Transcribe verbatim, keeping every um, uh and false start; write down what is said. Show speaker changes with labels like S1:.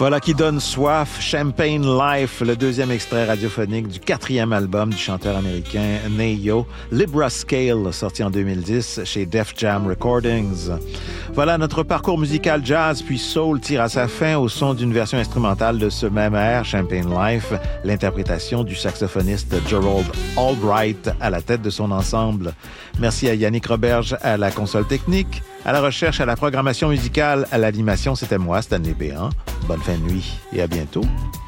S1: Voilà qui donne soif, Champagne Life, le deuxième extrait radiophonique du quatrième album du chanteur américain Ne-Yo, Libra Scale, sorti en deux mille dix chez Def Jam Recordings. Voilà, notre parcours musical jazz puis soul tire à sa fin au son d'une version instrumentale de ce même air, Champagne Life, l'interprétation du saxophoniste Gerald Albright à la tête de son ensemble. Merci à Yannick Roberge à la console technique, à la recherche, à la programmation musicale, à l'animation, c'était moi, Stanley Béhan. Bonne fin de nuit et à bientôt.